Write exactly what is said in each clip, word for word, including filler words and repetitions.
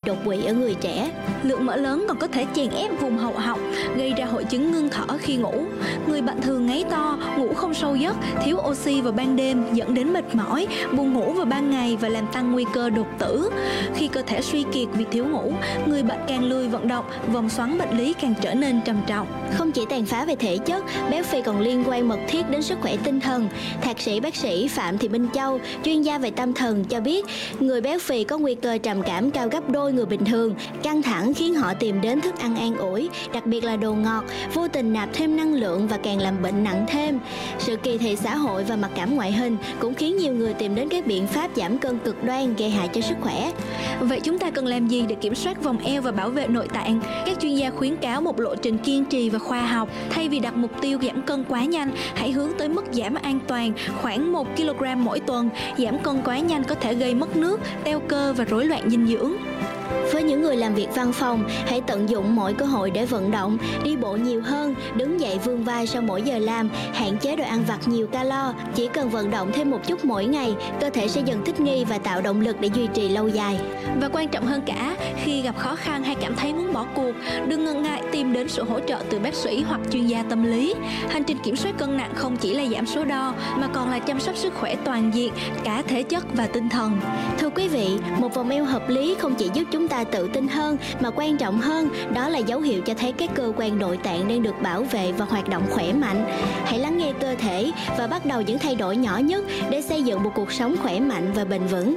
đột quỵ ở người trẻ. Lượng mỡ lớn còn có thể chèn ép vùng hậu họng, gây ra hội chứng ngưng thở khi ngủ. Người bệnh thường ngáy to, ngủ không sâu giấc, thiếu oxy vào ban đêm dẫn đến mệt mỏi, buồn ngủ vào ban ngày và làm tăng nguy cơ đột tử. Khi cơ thể suy kiệt vì thiếu ngủ, người bệnh càng lười vận động, vòng xoắn bệnh lý càng trở nên trầm trọng. Không chỉ tàn phá về thể chất, béo phì còn liên quan mật thiết đến sức khỏe tinh thần. Thạc sĩ bác sĩ Phạm Thị Minh Châu, chuyên gia về tâm thần cho biết, người béo phì có nguy cơ trầm cảm cao gấp đôi người bình thường. Căng thẳng khiến họ tìm đến thức ăn an ủi, đặc biệt là đồ ngọt, vô tình nạp thêm năng lượng và càng làm bệnh nặng thêm. Sự kỳ thị xã hội và mặc cảm ngoại hình cũng khiến nhiều người tìm đến các biện pháp giảm cân cực đoan gây hại cho sức khỏe. Vậy chúng ta cần làm gì để kiểm soát vòng eo và bảo vệ nội tạng? Các chuyên gia khuyến cáo một lộ trình kiên trì và khoa học. Thay vì đặt mục tiêu giảm cân quá nhanh, hãy hướng tới mức giảm an toàn khoảng một ki lô gam mỗi tuần. Giảm cân quá nhanh có thể gây mất nước, teo cơ và rối loạn dinh dưỡng. Với những người làm việc văn phòng, hãy tận dụng mọi cơ hội để vận động, đi bộ nhiều hơn, đứng dậy vươn vai sau mỗi giờ làm, hạn chế đồ ăn vặt nhiều calo. Chỉ cần vận động thêm một chút mỗi ngày, cơ thể sẽ dần thích nghi và tạo động lực để duy trì lâu dài. Và quan trọng hơn cả, khi gặp khó khăn hay cảm thấy muốn bỏ cuộc, đừng ngần ngại tìm đến sự hỗ trợ từ bác sĩ hoặc chuyên gia tâm lý. Hành trình kiểm soát cân nặng không chỉ là giảm số đo, mà còn là chăm sóc sức khỏe toàn diện, cả thể chất và tinh thần. Thưa quý vị, một vòng eo hợp lý không chỉ giúp chúng ta tự tin hơn, mà quan trọng hơn, đó là dấu hiệu cho thấy các cơ quan nội tạng đang được bảo vệ và hoạt động khỏe mạnh. Hãy lắng nghe cơ thể và bắt đầu những thay đổi nhỏ nhất để xây dựng một cuộc sống khỏe mạnh và bền vững.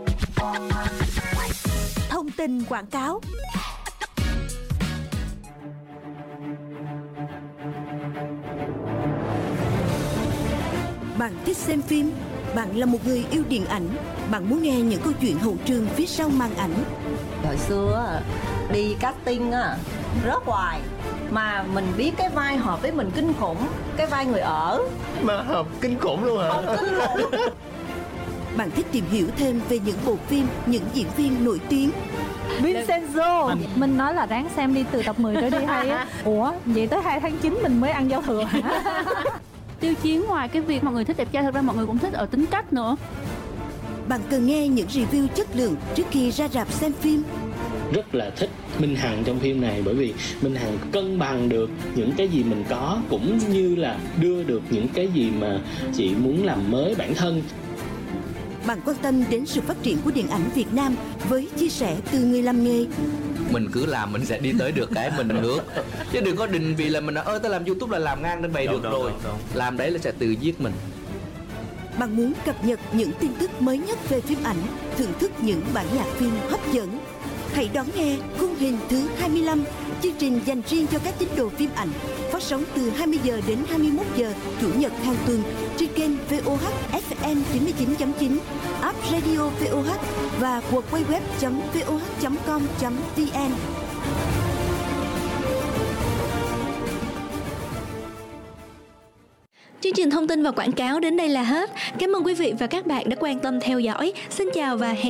Thông tin quảng cáo. Bạn thích xem phim? Bạn là một người yêu điện ảnh? Bạn muốn nghe những câu chuyện hậu trường phía sau màn ảnh? Hồi xưa đi casting rớt hoài, mà mình biết cái vai hợp với mình kinh khủng, cái vai người ở mà hợp kinh khủng luôn hả? Không, kinh khủng. Bạn thích tìm hiểu thêm về những bộ phim, những diễn viên nổi tiếng? Vincenzo, mình nói là ráng xem đi, từ tập mười trở đi hay á. Ủa, vậy tới hai tháng chín mình mới ăn giao thừa hả? Tiêu Chiến ngoài cái việc mọi người thích đẹp trai, thật ra mọi người cũng thích ở tính cách nữa. Bạn cần nghe những review chất lượng trước khi ra rạp xem phim. Rất là thích Minh Hằng trong phim này, bởi vì Minh Hằng cân bằng được những cái gì mình có, cũng như là đưa được những cái gì mà chị muốn làm mới bản thân. Bạn quan tâm đến sự phát triển của điện ảnh Việt Nam với chia sẻ từ người làm nghề. Mình cứ làm mình sẽ đi tới được cái mình ước, chứ đừng có định vì là mình nói ơ tao làm YouTube là làm ngang nên bày được đúng, rồi. đúng, đúng. Làm đấy là sẽ tự giết mình. Bạn muốn cập nhật những tin tức mới nhất về phim ảnh, thưởng thức những bản nhạc phim hấp dẫn? Hãy đón nghe Khung Hình thứ hai mươi lăm, chương trình dành riêng cho các tín đồ phim ảnh, phát sóng từ hai mươi giờ đến hai mươi mốt giờ chủ nhật hàng tuần trên kênh vê o hát ép em chín mươi chín chấm chín, app radio vê o hát và www chấm vê o hát chấm com chấm vn. Chương trình thông tin và quảng cáo đến đây là hết. Cảm ơn quý vị và các bạn đã quan tâm theo dõi. Xin chào và hẹn